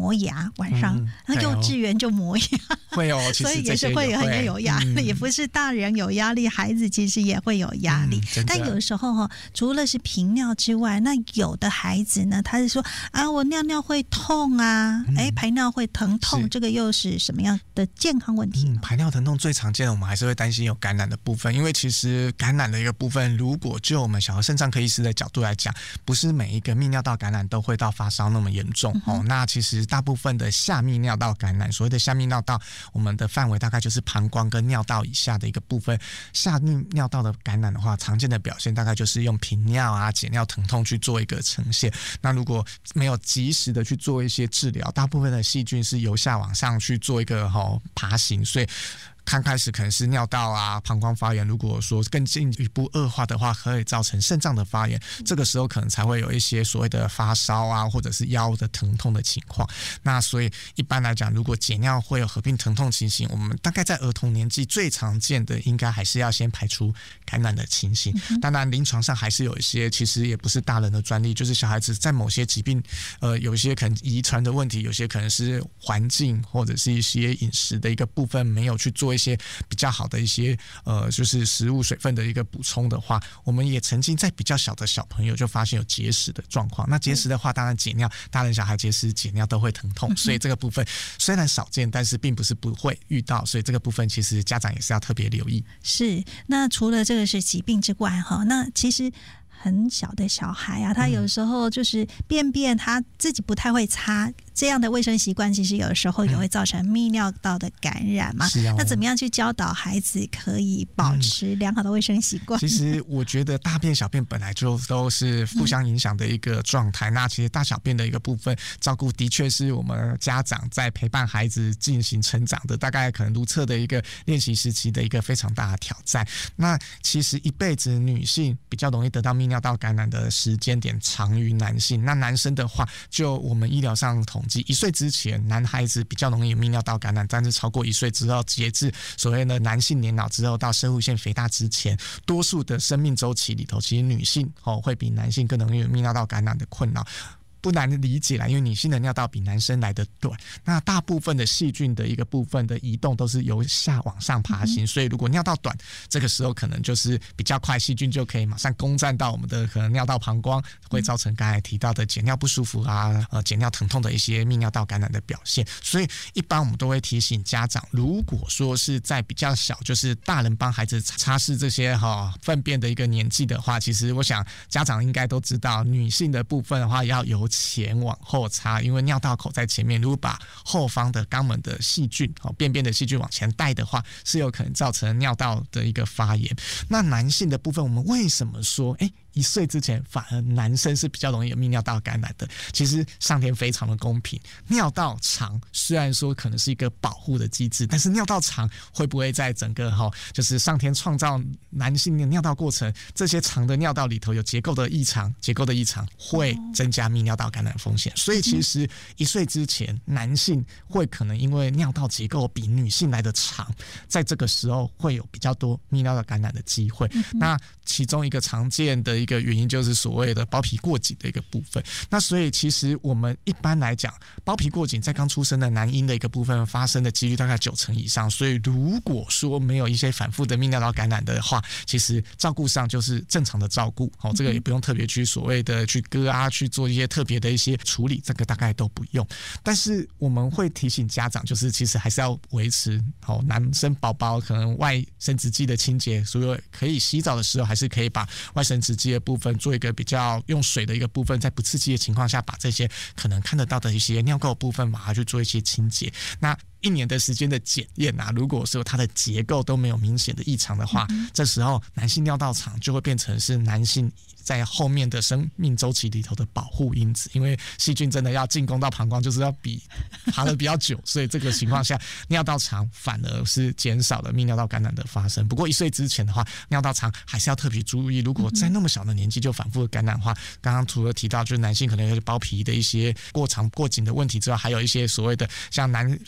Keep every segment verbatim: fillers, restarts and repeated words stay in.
磨牙，晚上、嗯哦、幼稚园就磨牙， 会哦， 所以也是会很有压力、嗯，也不是大人有压力，孩子其实也会有压力。嗯、但有时候哈，除了是频尿之外，那有的孩子呢，他是说啊，我尿尿会痛啊，哎、嗯，排尿会疼痛，这个又是什么样的健康问题、 嗯？排尿疼痛最常见的，我们还是会担心有感染的部分，因为其实感染的一个部分，如果就我们小儿肾脏科医师的角度来讲，不是每一个泌尿道感染都会到发烧那么严重、嗯、哦。那其实大部分的下泌尿道感染，所谓的下泌尿道，我们的范围大概就是膀胱跟尿道以下的一个部分。下泌尿道的感染的话，常见的表现大概就是用频尿啊、解尿疼痛去做一个呈现。那如果没有及时的去做一些治疗，大部分的细菌是由下往上去做一个、哦、爬行，所以刚开始可能是尿道啊、膀胱发炎，如果说更进一步恶化的话，可以造成肾脏的发炎，这个时候可能才会有一些所谓的发烧啊，或者是腰的疼痛的情况。那所以一般来讲，如果解尿会有合并疼痛情形，我们大概在儿童年纪最常见的，应该还是要先排除感染的情形。当然，临床上还是有一些，其实也不是大人的专利，就是小孩子在某些疾病，呃，有一些可能遗传的问题，有些可能是环境或者是一些饮食的一个部分没有去做一些比较好的一些呃，就是食物水分的一个补充的话，我们也曾经在比较小的小朋友就发现有结石的状况。那结石的话，当然解尿，大人小孩结石解尿都会疼痛，所以这个部分虽然少见，但是并不是不会遇到，所以这个部分其实家长也是要特别留意。 是，那除了这个是疾病之外哈，那其实很小的小孩啊，他有时候就是便便他自己不太会擦，这样的卫生习惯其实有的时候也会造成泌尿道的感染嘛、嗯、那怎么样去教导孩子可以保持良好的卫生习惯、 嗯、其实我觉得大便小便本来就都是互相影响的一个状态、嗯、那其实大小便的一个部分照顾的确是我们家长在陪伴孩子进行成长的大概可能如厕的一个练习时期的一个非常大的挑战。那其实一辈子女性比较容易得到泌尿道感染的时间点长于男性，那男生的话就我们医疗上统计一岁之前男孩子比较容易有泌尿道感染，但是超过一岁之后截至所谓的男性年老之后到生物腺肥大之前，多数的生命周期里头其实女性、哦、会比男性更容易有泌尿道感染的困扰。不难理解啦，因为女性的尿道比男生来得短，那大部分的细菌的一个部分的移动都是由下往上爬行、嗯、所以如果尿道短，这个时候可能就是比较快细菌就可以马上攻占到我们的可能尿道膀胱，会造成刚才提到的解尿不舒服啊、呃、解尿疼痛的一些泌尿道感染的表现。所以一般我们都会提醒家长，如果说是在比较小，就是大人帮孩子擦拭这些、哦、粪便的一个年纪的话，其实我想家长应该都知道，女性的部分的话要由前往后擦，因为尿道口在前面，如果把后方的肛门的细菌、哦、便便的细菌往前带的话，是有可能造成尿道的一个发炎。那男性的部分，我们为什么说诶一岁之前反而男生是比较容易有泌尿道感染的？其实上天非常的公平，尿道长虽然说可能是一个保护的机制，但是尿道长会不会在整个、哦、就是上天创造男性的尿道过程，这些长的尿道里头有结构的异常，结构的异常会增加泌尿道感染风险。所以其实一岁之前男性会可能因为尿道结构比女性来的长，在这个时候会有比较多泌尿道感染的机会、嗯、那其中一个常见的一个原因就是所谓的包皮过紧的一个部分。那所以其实我们一般来讲，包皮过紧在刚出生的男婴的一个部分发生的几率大概九成以上，所以如果说没有一些反复的泌尿道感染的话，其实照顾上就是正常的照顾、哦、这个也不用特别去所谓的去割啊，去做一些特别的一些处理，这个大概都不用。但是我们会提醒家长，就是其实还是要维持、哦、男生宝宝可能外生殖器的清洁，所以可以洗澡的时候还是可以把外生殖器的部分做一个比较用水的一个部分，在不刺激的情况下把这些可能看得到的一些尿垢部分把它去做一些清洁。那一年的时间的检验啊，如果说它的结构都没有明显的异常的话、嗯、这时候男性尿道长就会变成是男性在后面的生命周期里头的保护因子，因为细菌真的要进攻到膀胱就是要比爬得比较久，所以这个情况下尿道长反而是减少了泌尿道感染的发生。不过一岁之前的话，尿道长还是要特别注意，如果在那么小的年纪就反复的感染的话，刚刚除了提到就是男性可能有包皮的一些过长过紧的问题之外，还有一些所谓的像男生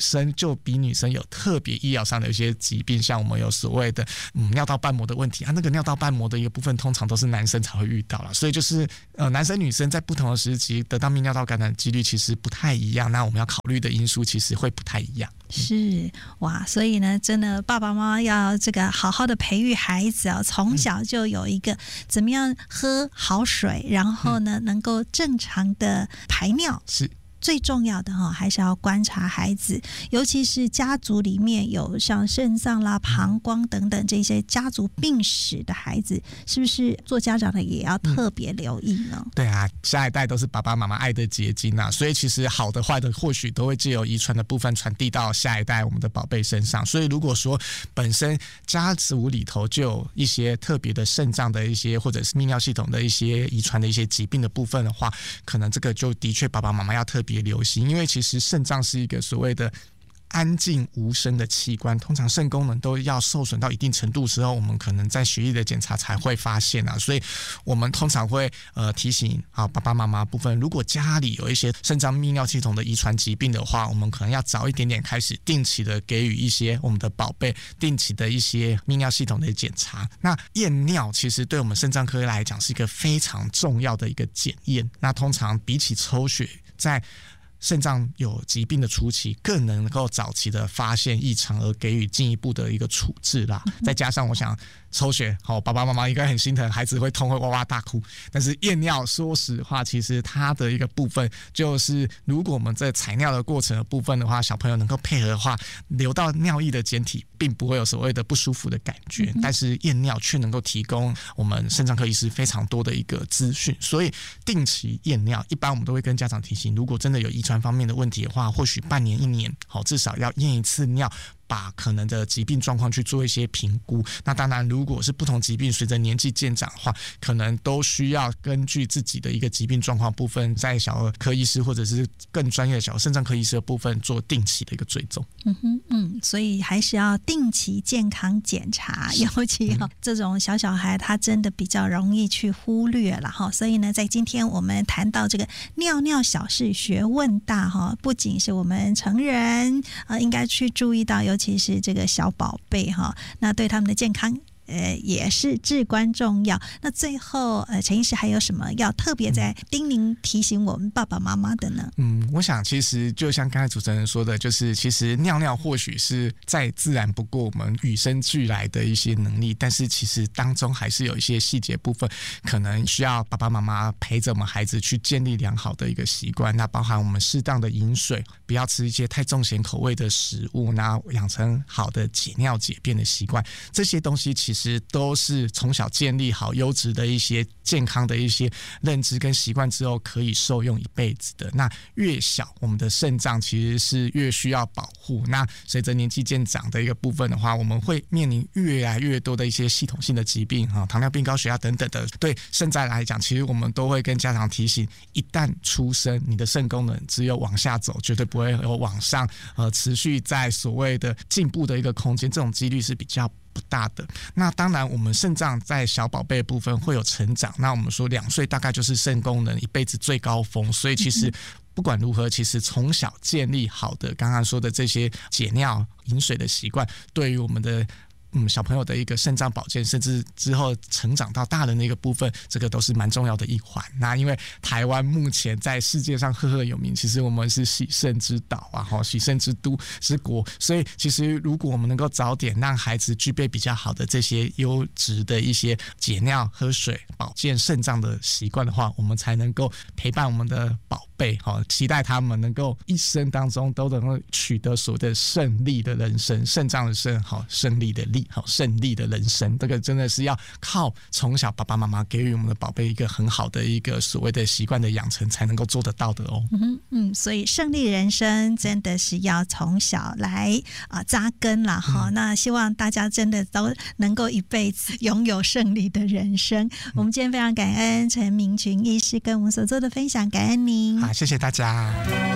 就比女生有特别医疗上的一些疾病，像我们有所谓的嗯尿道瓣膜的问题啊，那个尿道瓣膜的一个部分通常都是男生才会遇到啦，所以就是呃男生女生在不同的时期得到泌尿道感染的几率其实不太一样，那我们要考虑的因素其实会不太一样。 是哇，所以呢，真的爸爸妈妈要这个好好的培育孩子啊，从小就有一个怎么样喝好水，然后呢能够正常的排尿。 是。 最重要的哈，还是要观察孩子，尤其是家族里面有像肾脏啦、膀胱等等这些家族病史的孩子，是不是做家长的也要特别留意呢？ 嗯、对啊，下一代都是爸爸妈妈爱的结晶啊，所以其实好的坏的或许都会藉由遗传的部分传递到下一代我们的宝贝身上。所以如果说本身家族里头就有一些特别的肾脏的一些或者是泌尿系统的一些遗传的一些疾病的部分的话，可能这个就的确爸爸妈妈要特别也流行，因为其实肾脏是一个所谓的安静无声的器官，通常肾功能都要受损到一定程度之后，我们可能在血液的检查才会发现啊，所以我们通常会呃提醒啊爸爸妈妈部分，如果家里有一些肾脏泌尿系统的遗传疾病的话，我们可能要早一点点开始定期的给予一些我们的宝贝定期的一些泌尿系统的检查。那验尿其实对我们肾脏科来讲是一个非常重要的一个检验，那通常比起抽血，在肾脏有疾病的初期更能够早期的发现异常而给予进一步的一个处置啦。再加上我想抽血，好，爸爸妈妈应该很心疼，孩子会痛会哇哇大哭。但是验尿，说实话，其实它的一个部分就是，如果我们在采尿的过程的部分的话，小朋友能够配合的话，流到尿液的简体并不会有所谓的不舒服的感觉。但是验尿却能够提供我们肾脏科医师非常多的一个资讯，所以定期验尿，一般我们都会跟家长提醒，如果真的有遗传方面的问题的话，或许半年一年，好，至少要验一次尿。把可能的疾病状况去做一些评估。那当然，如果是不同疾病随着年纪渐长的话，可能都需要根据自己的一个疾病状况部分，在小儿科医师或者是更专业的小儿肾脏科医师的部分做定期的一个追踪。 嗯哼嗯，所以还是要定期健康检查，尤其、哦嗯、这种小小孩他真的比较容易去忽略了哈。所以呢，在今天我们谈到这个尿尿小事学问大哈，不仅是我们成人呃应该去注意到，尤其是这个小宝贝哈，那对他们的健康呃也是至关重要。那最后呃陈医师还有什么要特别在叮咛提醒我们爸爸妈妈的呢？ 嗯，我想其实就像刚才主持人说的，就是其实尿尿或许是再自然不过我们与生俱来的一些能力，但是其实当中还是有一些细节部分可能需要爸爸妈妈陪着我们孩子去建立良好的一个习惯。那包含我们适当的饮水，不要吃一些太重咸口味的食物，那养成好的解尿解便的习惯，这些东西其实都是从小建立好优质的一些健康的一些认知跟习惯之后可以受用一辈子的。那越小我们的肾脏其实是越需要保护，那随着年纪渐长的一个部分的话，我们会面临越来越多的一些系统性的疾病，糖尿病高血压等等的。对肾脏来讲，其实我们都会跟家长提醒，一旦出生你的肾功能只有往下走，绝对不会有往上呃持续在所谓的进步的一个空间，这种几率是比较不大的。那当然我们肾脏在小宝贝的部分会有成长，那我们说两岁大概就是肾功能一辈子最高峰，所以其实不管如何，其实从小建立好的刚刚说的这些解尿饮水的习惯，对于我们的嗯，小朋友的一个肾脏保健，甚至之后成长到大人的一个部分，这个都是蛮重要的一环。那因为台湾目前在世界上赫赫有名，其实我们是洗肾之岛啊，洗肾之都之国，所以其实如果我们能够早点让孩子具备比较好的这些优质的一些解尿、喝水、保健肾脏的习惯的话，我们才能够陪伴我们的宝贝，期待他们能够一生当中都能够取得所谓的胜利的人生，肾脏的肾，好，胜利的利，好，胜利的人生。这个真的是要靠从小爸爸妈妈给予我们的宝贝一个很好的一个所谓的习惯的养成才能够做得到的哦。 嗯嗯，所以胜利人生真的是要从小来啊、呃、扎根啦哈、嗯。那希望大家真的都能够一辈子拥有胜利的人生。嗯、我们今天非常感恩陈明群医师跟我们所做的分享，感恩您。 好，谢谢大家。